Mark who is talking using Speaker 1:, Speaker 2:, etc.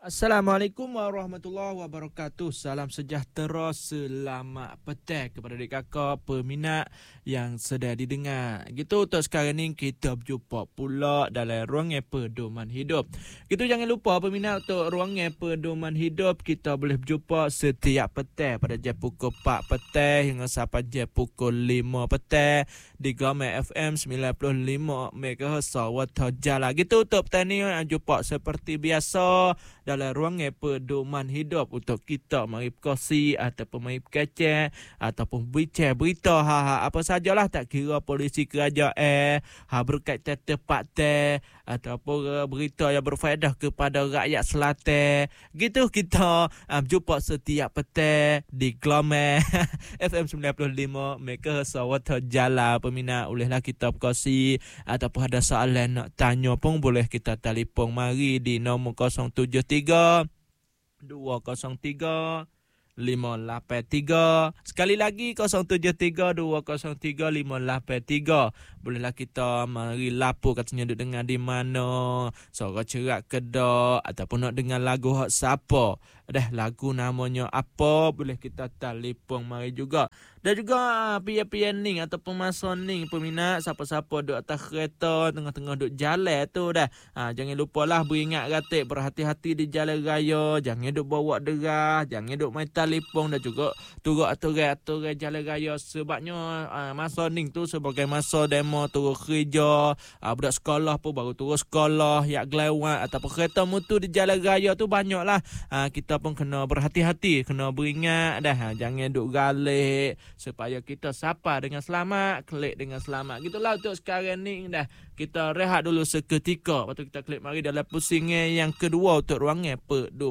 Speaker 1: Assalamualaikum warahmatullahi wabarakatuh. Salam sejahtera, selamat petang kepada adik kakak peminat yang sedang didengar. Gitu untuk sekarang ni kita berjumpa pula dalam ruangan pedoman hidup. Gitu jangan lupa peminat untuk ruangan pedoman hidup kita boleh berjumpa setiap petang pada jam pukul 4 petang hingga sampai jam pukul 5 petang di Gama FM 95 MHz Sawata Jala. Gitu untuk petang ni jumpa seperti biasa dalam ruangan pedoman hidup untuk kita mari berkongsi ataupun mari berkacang ataupun bincang berita apa sajalah, tak kira polisi kerajaan, berkaitan tempatan ataupun berita yang berfaedah kepada rakyat selatan. Gitu kita berjumpa setiap petang di Gloma FM 95 MHz Sawata Jala. Peminat bolehlah kita berkongsi ataupun ada soalan nak tanya pun boleh kita telefon mari di nombor 073 203 583. Sekali lagi 073 203 583. Bolehlah kita mari lapor katanya duk dengar di mana, suara cerak kedak ataupun nak dengar lagu hak siapa. Lagu namanya apa, boleh kita telefon mari juga. Dan juga pian-pian ning ataupun masa ning peminat, siapa-siapa duk atas kereta tengah-tengah duk jalan tu jangan lupalah beringat ratik, berhati-hati di jalan raya, jangan duk bawa derah, jangan duk main telefon dan juga turut aturan jalan raya. Sebabnya masa ning tu sebagai masa demo turut kerja, budak sekolah pun baru turut sekolah, yak gelawat ataupun kereta mutu di jalan raya tu banyaklah. Kita pun kena berhati-hati, kena beringat jangan duk galik supaya kita sampai dengan selamat, klik dengan selamat. Gitulah untuk sekarang ni kita rehat dulu seketika, lepas tu kita klik mari dalam pusingan yang kedua untuk ruangan pedoman.